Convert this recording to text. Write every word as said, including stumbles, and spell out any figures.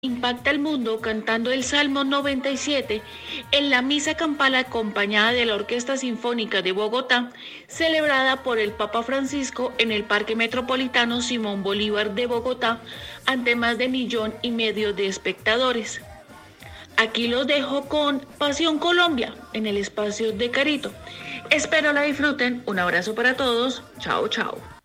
Impacta el mundo cantando el Salmo noventa y siete en la misa campal acompañada de la Orquesta Sinfónica de Bogotá, celebrada por el Papa Francisco en el Parque Metropolitano Simón Bolívar de Bogotá, ante más de millón y medio de espectadores. Aquí los dejo con Pasión Colombia en el espacio de Carito. Espero la disfruten. Un abrazo para todos. Chao, chao.